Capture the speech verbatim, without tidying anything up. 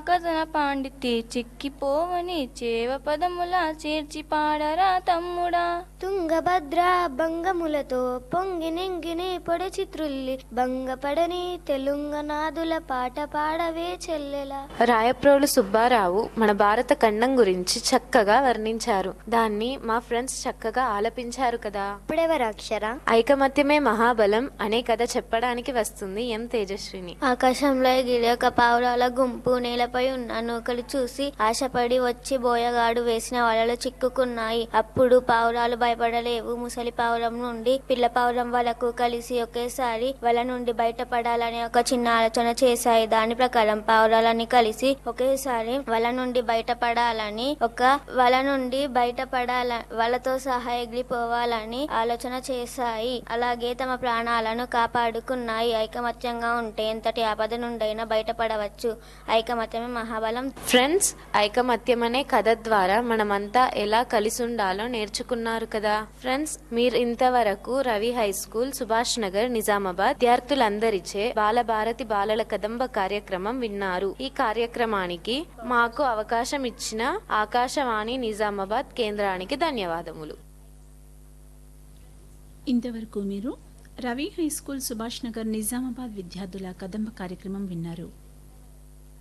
కథన పాండితి చిక్కిపోవని చేవ పదముల చేర్చి పాడరా తమ్ముడా. తుంగభద్ర భంగములతో పొంగి నెంగిని పొడి చిత్రుల్లి భంగపడని తెలుంగనాదుల పాట పాడవే చెల్లెలా. రాయప్రోలు సుబ్బారావు మన భారత ఖండం గురించి చక్కగా వర్ణించారు. దాన్ని మా ఫ్రెండ్స్ చక్కగా ఆలపించారు కదా. ఇప్పుడెవరు అక్షర? ఐకమత్యమే మహాబలం అనే కథ చెప్పడానికి వస్తుంది ఎం తేజస్విని. ఆకాశంలో ఎగిరే ఒక పావురాల గుంపు నేలపై ఉన్న నూకలు చూసి ఆశపడి వచ్చి బోయగాడు వేసిన వలలో చిక్కుకున్నాయి. అప్పుడు పావురాలు భయపడలేవు. ముసలి పావురం నుండి పిల్ల పావురం వలకు కలిసి ఒకేసారి వల నుండి బయటపడాలని ఒక చిన్న ఆలోచన చేశాయి. దాని ప్రకారం పావురాలని కలిసి ఒకేసారి వల నుండి బయటపడాలని ఒక వల నుండి బయటపడాల వలతో సహా ఎగిరిపోవాలని ఆలోచన చేశాయి. అలాగే తమ ప్రాణాలను కాపాడుకున్నాయి. ఐకమత్యంగా ఉంటే ఎంతటి ఆపద నుండైనా బయటపడవచ్చు. ఐకమత్యమే మహాబలం. ఫ్రెండ్స్, ఐకమత్యం అనే కథ ద్వారా మనమంతా ఎలా కలిసి ఉండాలో నేర్చుకున్నారు కదా. ఫ్రెండ్స్, మీరు ఇంతవరకు రవి హై స్కూల్, సుభాష్ నగర్, నిజామాబాద్ విద్యార్థులందరిచే బాలభారతి బాలల కదంబ కార్యక్రమం విన్నారు. ఈ కార్యక్రమానికి మాకు అవకాశం ఇచ్చిన ఆకాశవాణి నిజామాబాద్ కేంద్రానికి ధన్యవాదములు. ఇంతవరకు మీరు రవి హై స్కూల్, సుభాష్ నగర్, నిజామాబాద్ విద్యార్థుల కదంబ కార్యక్రమం విన్నారు.